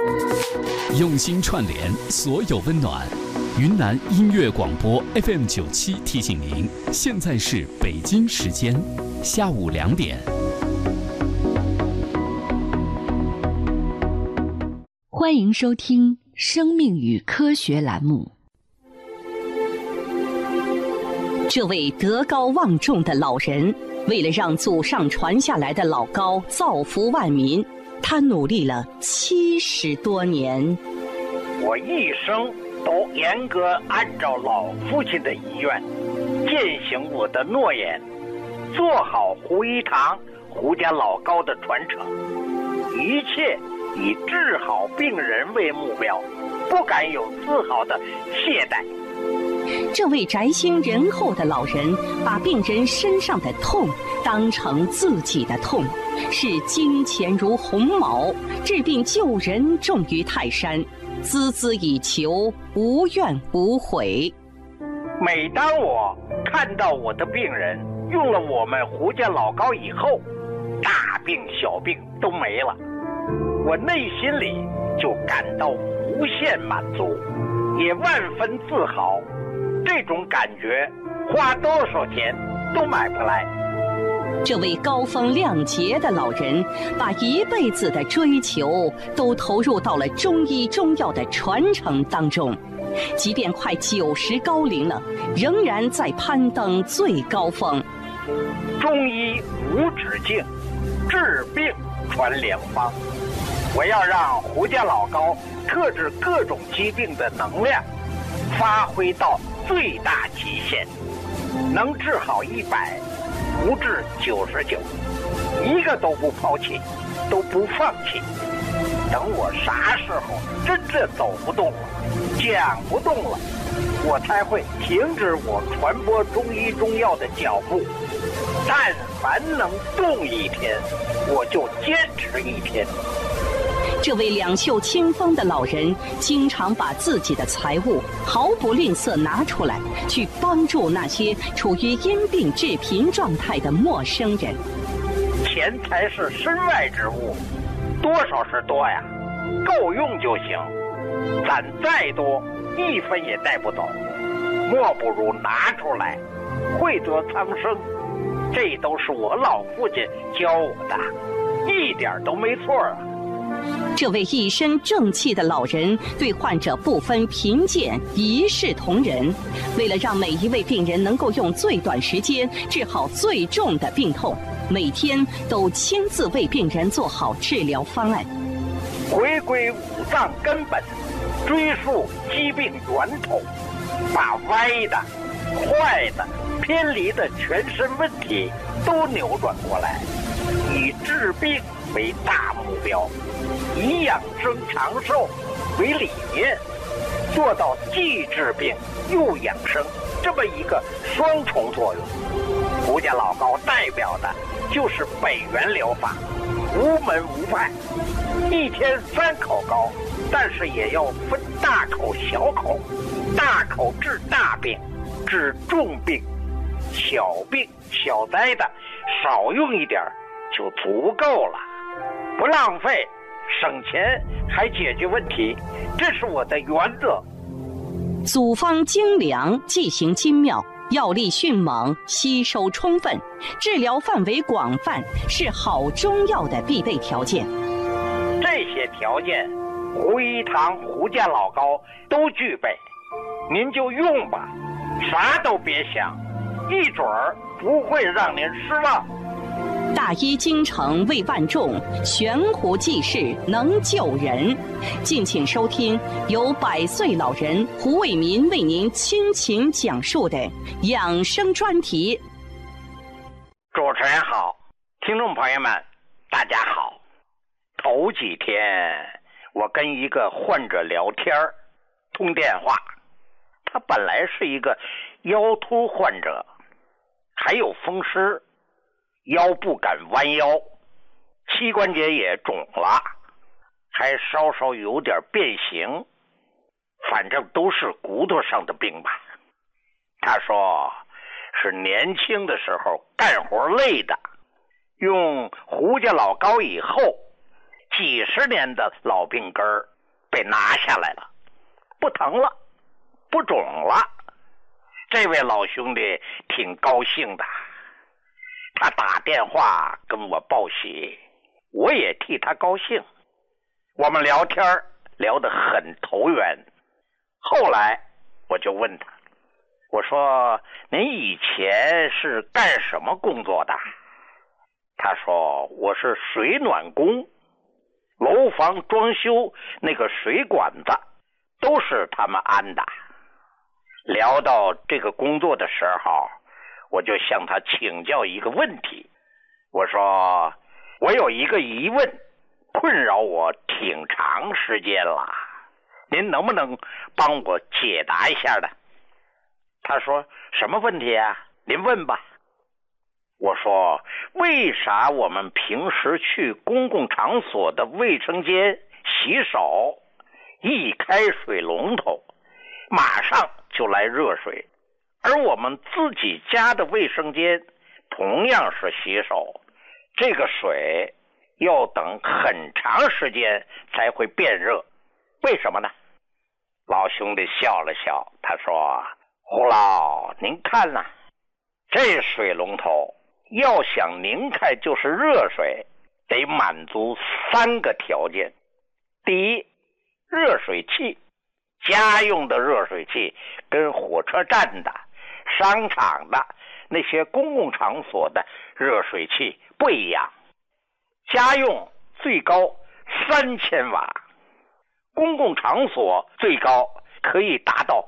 用心串联所有温暖。云南音乐广播 FM97提醒您，现在是北京时间下午2点。 欢迎收听《生命与科学》栏目。 这位德高望重的老人，为了让祖上传下来的老高造福万民，他努力了70多年。 我一生都严格按照老父亲的遗愿，践行我的诺言，做好胡一堂胡家老高的传承，一切以治好病人为目标，不敢有丝毫的懈怠。 这位宅心仁厚的老人，把病人身上的痛当成自己的痛，视金钱如鸿毛，治病救人重于泰山，孜孜以求，无怨无悔。 每当我看到我的病人用了我们胡家老高以后，大病小病都没了，我内心里就感到无限满足，也万分自豪。这种感觉花多少钱都买不来。 这位高风亮节的老人，把一辈子的追求都投入到了中医中药的传承当中，即便快90高龄了，仍然在攀登最高峰。 中医无止境，治病传良方。我要让胡家老高特治各种疾病的能量发挥到最大极限，能治好100，不治99，一个都不抛弃，都不放弃。等我啥时候真正走不动了，讲不动了，我才会停止我传播中医中药的脚步。但凡能动1天，我就坚持1天。 这位两袖清风的老人，经常把自己的财物毫不吝啬拿出来，去帮助那些处于因病致贫状态的陌生人。 钱财是身外之物，多少是多呀，够用就行。攒再多，1分也带不走，莫不如拿出来，惠泽苍生。这都是我老父亲教我的，一点都没错啊。 这位一身正气的老人，对患者不分贫贱，一视同仁。为了让每一位病人能够用最短时间治好最重的病痛，每天都亲自为病人做好治疗方案。 回归五脏根本，追溯疾病源头，把歪的、坏的、偏离的全身问题都扭转过来，以治病为大目标，以养生长寿为理念，做到既治病又养生这么一个双重作用。胡家老高代表的就是北元疗法，无门无派，1天3口膏，但是也要分大口小口，大口治大病，治重病，小病小灾的少用一点就足够了，不浪费，省钱还解决问题，这是我的原则。 组方精良，剂型精妙，药力迅猛，吸收充分，治疗范围广泛，是好中药的必备条件。 这些条件，胡一堂胡家老高都具备，您就用吧，啥都别想，一准儿不会让您失望。 大医精诚为万众，悬壶济世能救人。敬请收听由100岁老人胡伟民为您倾情讲述的养生专题。 主持人好，听众朋友们大家好。头几天我跟一个患者聊天通电话，他本来是一个腰突患者，还有风湿，腰不敢弯腰，膝关节也肿了，还稍稍有点变形，反正都是骨头上的病吧。他说是年轻的时候干活累的，用胡家老高以后，几十年的老病根儿被拿下来了，不疼了，不肿了。这位老兄弟挺高兴的，他打电话跟我报喜，我也替他高兴。我们聊天聊得很投缘。后来我就问他，我说您以前是干什么工作的？他说我是水暖工，楼房装修那个水管子都是他们安的。聊到这个工作的时候，我就向他请教一个问题。我说我有一个疑问困扰我挺长时间了，您能不能帮我解答一下呢？他说什么问题啊？您问吧。我说为啥我们平时去公共场所的卫生间洗手，一开水龙头马上就来热水，而我们自己家的卫生间同样是洗手，这个水要等很长时间才会变热，为什么呢？老兄弟笑了笑，他说胡老，您看呐，这水龙头要想拧开就是热水，得满足3个条件。第一，热水器，家用的热水器跟火车站的、商场的那些公共场所的热水器不一样，家用最高3000瓦，公共场所最高可以达到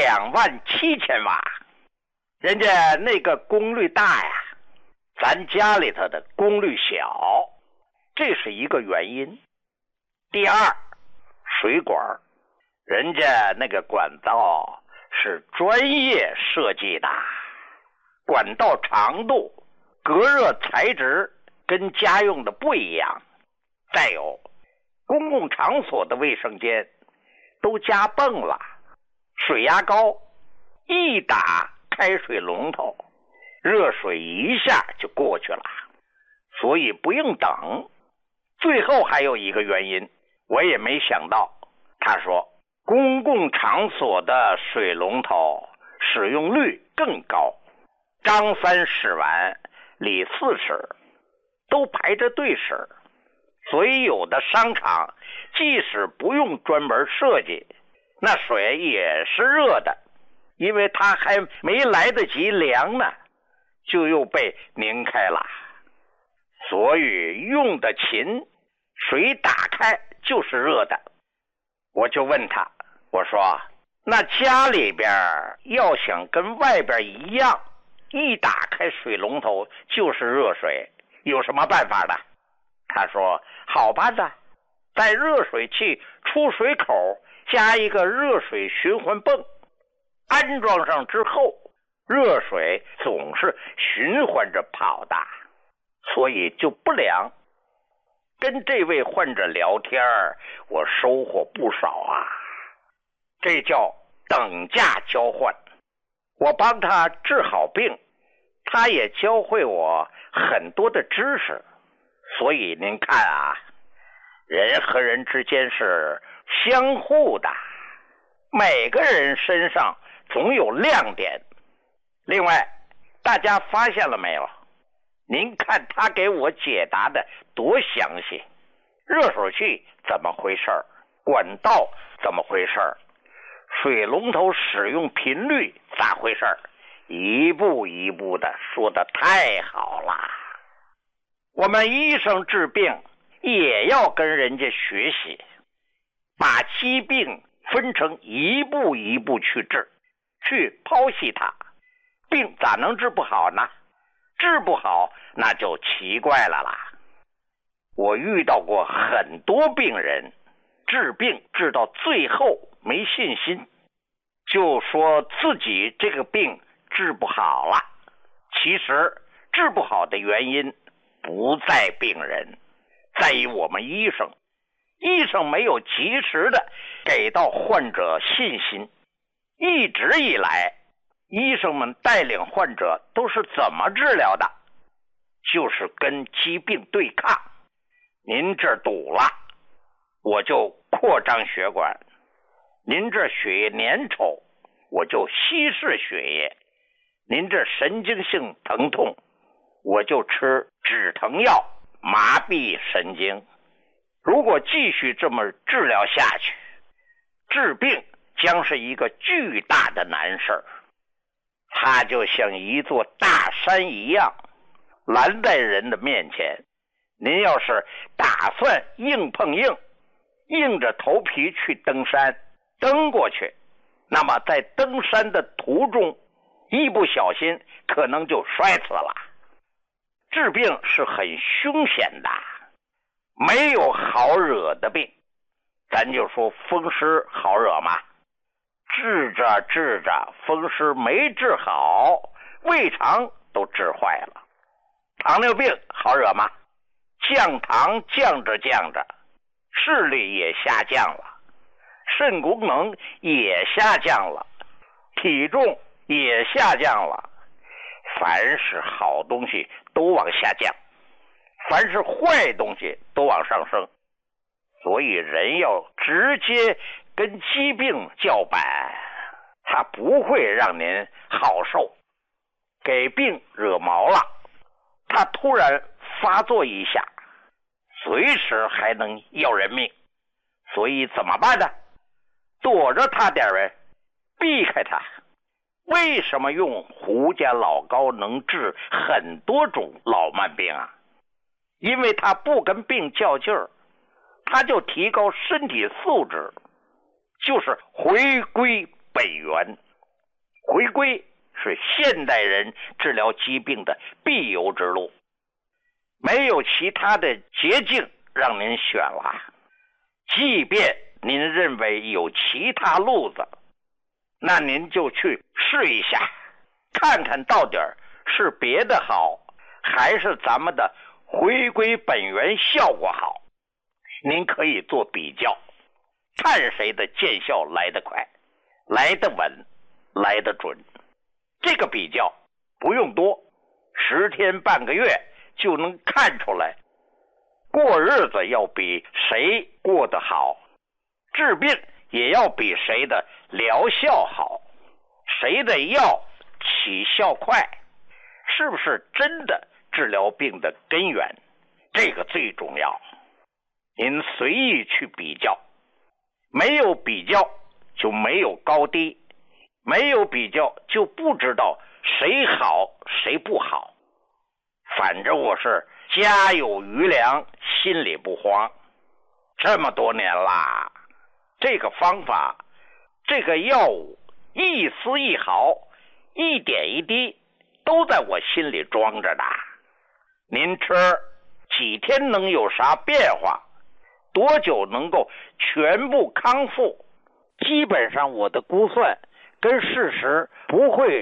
27000瓦。人家那个功率大呀，咱家里头的功率小，这是一个原因。第二，水管，人家那个管道是专业设计的，管道长度、隔热材质跟家用的不一样。再有，公共场所的卫生间都加泵了，水压高，一打开水龙头，热水一下就过去了，所以不用等。最后还有一个原因，我也没想到，他说公共场所的水龙头使用率更高，张3使完，李4使，都排着队使，所以有的商场即使不用专门设计，那水也是热的，因为它还没来得及凉呢，就又被拧开了。所以用的勤，水打开就是热的。我就问他，我说那家里边要想跟外边一样，一打开水龙头就是热水，有什么办法呢？他说好办的，在热水器出水口加一个热水循环泵，安装上之后，热水总是循环着跑的，所以就不凉。跟这位患者聊天，我收获不少啊。这叫等价交换，我帮他治好病，他也教会我很多的知识。所以您看啊，人和人之间是相互的，每个人身上总有亮点。另外，大家发现了没有？您看他给我解答的多详细，热水器怎么回事，管道怎么回事，水龙头使用频率咋回事，一步一步的说得太好了。我们医生治病也要跟人家学习，把疾病分成一步一步去治，去剖析它，病咋能治不好呢？治不好那就奇怪了啦。我遇到过很多病人，治病治到最后没信心，就说自己这个病治不好了。其实治不好的原因不在病人，在于我们医生。医生没有及时的给到患者信心。一直以来，医生们带领患者都是怎么治疗的？就是跟疾病对抗。您这儿堵了，我就扩张血管。您这血液粘稠，我就稀释血液。您这神经性疼痛，我就吃止疼药麻痹神经。如果继续这么治疗下去，治病将是一个巨大的难事，它就像一座大山一样拦在人的面前。您要是打算硬碰硬，硬着头皮去登山，登过去，那么在登山的途中一不小心可能就摔死了。治病是很凶险的，没有好惹的病。咱就说风湿好惹吗？治着治着，风湿没治好，胃肠都治坏了。糖尿病好惹吗？降糖降着降着，视力也下降了，肾功能也下降了，体重也下降了。凡是好东西都往下降，凡是坏东西都往上升。所以人要直接跟疾病叫板，他不会让您好受。给病惹毛了，他突然发作一下，随时还能要人命。所以怎么办呢？躲着他点人，避开他。为什么用胡家老膏能治很多种老慢病啊？因为他不跟病较劲儿，他就提高身体素质，就是回归本源。回归是现代人治疗疾病的必由之路，没有其他的捷径让您选了。即便您认为有其他路子，那您就去试一下，看看到底是别的好，还是咱们的回归本源效果好。您可以做比较，看谁的见效来得快，来得稳，来得准。这个比较不用多，10天半个月就能看出来，过日子要比谁过得好，治病也要比谁的疗效好，谁的药起效快，是不是真的治疗病的根源，这个最重要。您随意去比较，没有比较就没有高低，没有比较就不知道谁好谁不好。反正我是家有余粮，心里不慌。这么多年啦，这个方法，这个药物，一丝一毫，一点一滴，都在我心里装着呢。您吃几天能有啥变化？多久能够全部康复？基本上我的估算跟事实不会